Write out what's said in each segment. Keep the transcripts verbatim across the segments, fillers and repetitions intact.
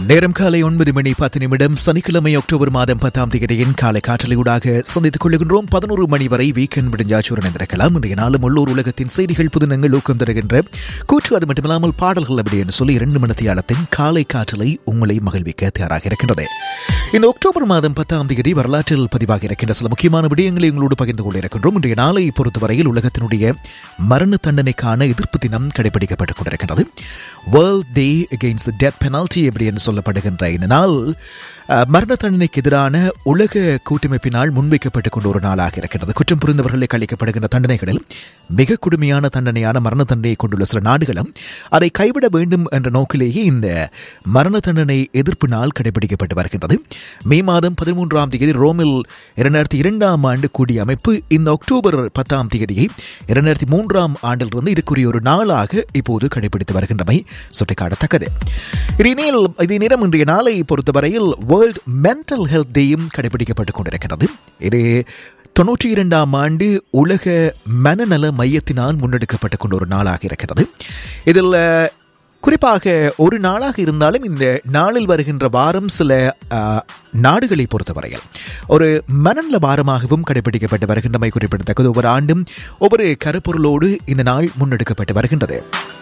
நேரம் காலை ஒன்பது மணி பத்து நிமிடம் சனிக்கிழமை அக்டோபர் மாதம் பத்தாம் தேதியின் காலை காற்றலையூடாக சந்தித்துக் கொள்கின்றோம். பதினோரு மணி வரை வீக்கெண்ட் முடிஞ்சாச்சுடன் இருந்திருக்கலாம். இன்றைய நாளும் உள்ளூர் உலகத்தின் செய்திகள் புதினங்கள் ஊக்கம் தருகின்ற கூற்று, அது மட்டுமில்லாமல் பாடல்கள் அப்படி என்று சொல்லி இரண்டு மணித்தியாலத்தின் காலை காற்றலை உங்களை மகிழ்விக்க தயாராக இருக்கின்றது. இந்த அக்டோபர் மாதம் பத்தாம் தேதி வரலாற்றில் பதிவாக இருக்கின்ற சில முக்கியமான விடயங்களை உங்களோடு பகிர்ந்து கொள்ள இருக்கின்றோம். இன்றைய நாளை பொறுத்தவரையில் உலகத்தினுடைய மரண தண்டனைக்கான எதிர்ப்பு தினம் கடைபிடிக்கப்பட்டுக் கொண்டிருக்கின்றது. வேர்ல்ட் டே அகெயின்ஸ்ட் தி டெத் பெனல்டி அப்படி என்று சொல்லப்படுகின்ற இந்த நாள் மரண தண்டனைக்கு எதிரான உலக கூட்டமைப்பினால் முன்வைக்கப்பட்டுக் கொண்ட ஒரு நாளாக இருக்கின்றது. குற்றம் புரிந்தவர்களுக்கு அளிக்கப்படுகின்ற தண்டனைகளில் மிக கொடுமையான தண்டனையான மரண தண்டனையை கொண்டுள்ள சில நாடுகளும் அதை கைவிட வேண்டும் என்ற நோக்கிலேயே இந்த மரண தண்டனை எதிர்ப்பு நாள் கடைபிடிக்கப்பட்டு வருகின்றது. மே மாதம் பதிமூன்றாம் தேதி ரோமில் இரண்டாயிரத்தி இரண்டாம் ஆண்டு கூடிய அமைப்பு இந்த அக்டோபர் பத்தாம் தேதியை இரண்டாயிரத்தி மூன்றாம் ஆண்டிலிருந்து இதுக்குரிய ஒரு நாளாக இப்போது கடைபிடித்து வருகின்றமை சுட்டிக்காட்டத்தக்கது. இதே நேரம் இன்றைய நாளை பொறுத்தவரையில் வேர்ல்ட் மென்டல் ஹெல்த் டேயும் கடைபிடிக்கப்பட்டுக் கொண்டிருக்கிறது. இது தொன்னூற்றி இரண்டாம் ஆண்டு உலக மனநல மையத்தினால் முன்னெடுக்கப்பட்டுக் கொண்ட ஒரு நாளாக இருக்கிறது. இதில் குறிப்பாக ஒரு நாளாக இருந்தாலும் இந்த நாளில் வருகின்ற வாரம் சில நாடுகளை பொறுத்தவரையில் ஒரு மனநல வாரமாகவும் கடைபிடிக்கப்பட்டு வருகின்றமை குறிப்பிடத்தக்கது. ஒவ்வொரு ஆண்டும் ஒவ்வொரு கருப்பொருளோடு இந்த நாள் முன்னெடுக்கப்பட்டு வருகின்றது.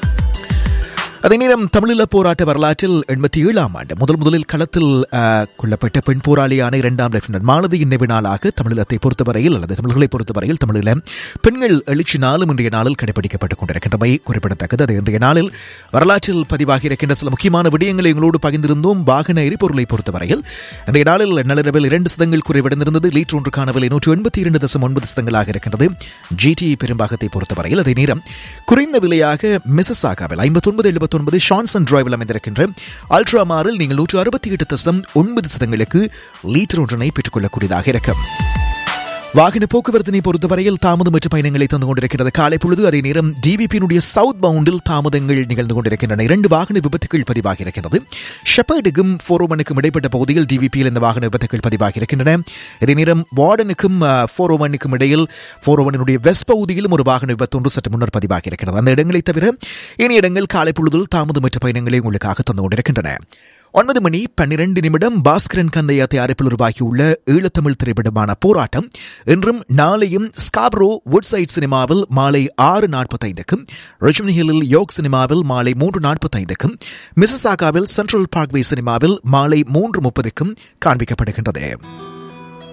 அதே நேரம் தமிழீழ போராட்ட வரலாற்றில் எண்பத்தி ஏழாம் ஆண்டு முதல் முதலில் களத்தில் கொல்லப்பட்ட பெண் போராளியான இரண்டாம் லெப்டினன்ட் மாலதியின் நினைவு நாளாக தமிழீழத்தை பொறுத்தவரையில் அல்லது தமிழர்களை பொறுத்தவரையில் தமிழீழ பெண்கள் எழுச்சி நாளும் இன்றைய நாளில் கடைபிடிக்கப்பட்டுக் கொண்டிருக்கின்றமை குறிப்பிடத்தக்கது. அது இன்றைய நாளில் வரலாற்றில் பதிவாகி இருக்கின்ற சில முக்கியமான விடயங்களை எங்களோடு பகிர்ந்திருந்தோம். வாகன எரிபொருளை பொறுத்தவரையில் இன்றைய நாளில் நள்ளிரவில் இரண்டு சதங்கள் குறைவடைந்திருந்தது. லீட்டர் ஒன்றுக்கான விலை நூற்று எண்பத்தி இரண்டு தசம் ஒன்பது சதங்களாக இருக்கின்றது. ஜிடி பெரும்பாகத்தை பொறுத்தவரையில் அதே நேரம் குறைந்த விலையாக மிசஸாகாவில் ஐம்பத்தி ஒன்பது எழுபத்தி ஒன்பது ஷான்சன் டிரைவில் அமைந்திருக்கின்ற அல்ட்ரா மாரில் நீங்கள் நூற்று அறுபத்தி எட்டு தசம் ஒன்பது சதங்களுக்கு லீட்டர் ஒன்றினை பெற்றுக் கொள்ளக்கூடியதாக இருக்கும். வாகன போக்குவரத்தினை பொறுத்தவரையில் தாமதமற்ற பயணங்களை தந்து கொண்டிருக்கிறது காலை பொழுது. அதே நேரம் டிவிபியினுடைய சவுத் பவுண்டில் தாமதங்கள் நிகழ்ந்து கொண்டிருக்கின்றன. இரண்டு வாகன விபத்துகள் பதிவாகி இருக்கின்றது. ஷெப்பர்டுக்கும் ஃபோரோமனுக்கும் இடைப்பட்ட பகுதியில் டிவிபியில் இந்த வாகன விபத்துகள் பதிவாகி இருக்கின்றன. இதே நேரம் வார்டனுக்கும் ஃபோரோமனுக்கும் இடையில் ஃபோரோமனுடைய வெஸ்ட் பகுதியிலும் ஒரு வாகன விபத்து ஒன்று சற்று முன்னர் பதிவாகி இருக்கிறது. அந்த இடங்களை தவிர இனி இடங்கள் காலை பொழுதில் தாமதமற்ற பயணங்களை உங்களுக்காக தந்து கொண்டிருக்கின்றன. ஒன்பது மணி பன்னிரண்டு நிமிடம் பாஸ்கரன் கந்தையா தயாரிப்பில் உருவாகியுள்ள ஈழத்தமிழ் திரைப்படமான போராட்டம் இன்றும் நாளையும் ஸ்காப்ரோ வுட்சைட் சினிமாவில் மாலை ஆறு நாற்பத்தி ஐந்துக்கும், ரிச்மண்ட் ஹில்லில் யோக் சினிமாவில் மாலை மூன்று நாற்பத்தி ஐந்துக்கும், மிசிசாகாவில் சென்ட்ரல் பார்க்வே சினிமாவில் மாலை மூன்று முப்பதுக்கும் காண்பிக்கப்படுகின்றது.